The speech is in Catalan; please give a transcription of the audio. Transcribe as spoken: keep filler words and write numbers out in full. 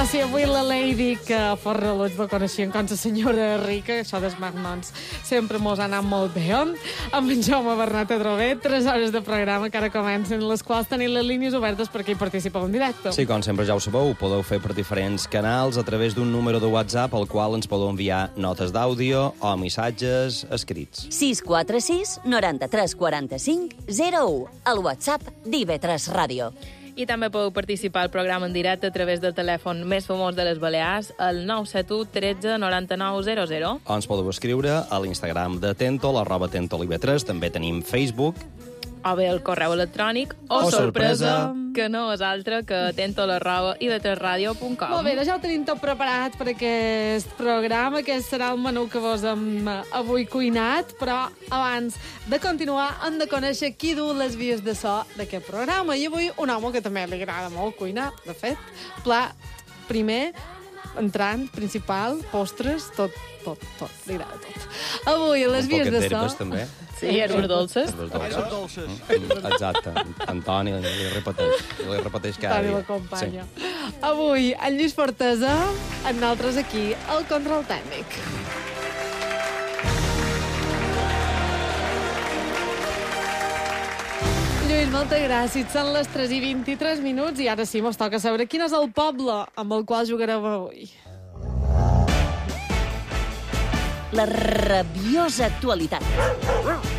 Sí, avui la Lady, que a Fort Reloig la coneixien com la senyora rica, això dels magnons sempre mos ha anat molt bé. Amb en Jaume Bernat Adrover, tres hores de programa que ara comencen, les quals tenim les línies obertes perquè hi participeu en directe. Sí, com sempre ja ho sabeu, ho podeu fer per diferents canals a través d'un número de WhatsApp al qual ens podeu enviar notes d'àudio o missatges escrits. sis quatre sis noranta tres quaranta cinc zero u, el WhatsApp d'I V tres Ràdio. I també podeu participar al programa en directe a través del telèfon més famós de les Balears, el nou set u tretze noranta nou zero zero. O ens podeu escriure a l'Instagram de Tentol, arroba Tentol I V tres, també tenim Facebook. O bé el correu electrònic, o, O sorpresa, sorpresa, que no és altre que tentol arroba i v tres radio punt com. Molt bé, ja ho tenim tot preparat per aquest programa, que serà el menú que vos hem avui cuinat, però abans de continuar hem de conèixer qui du les vies de so d'aquest programa. I avui un home que també li agrada molt cuinar, de fet, plat primer, entrant, principal, postres, tot, tot, tot, li agrada tot. Avui, a les Un vies poquet de d'herbes, so... també. Sí, herbes dolces. Herbes dolces. Mm, exacte. Antoni li repeteix, li repeteix cada Toni dia. l'acompanya. Avui, en Lluís Fortesa, en nosaltres aquí, al control tècnic. Lluís, moltes gràcies. Són les tres i vint-i-tres minuts i ara sí, mos toca saber quin és el poble amb el qual jugareu avui. La rabiosa actualitat.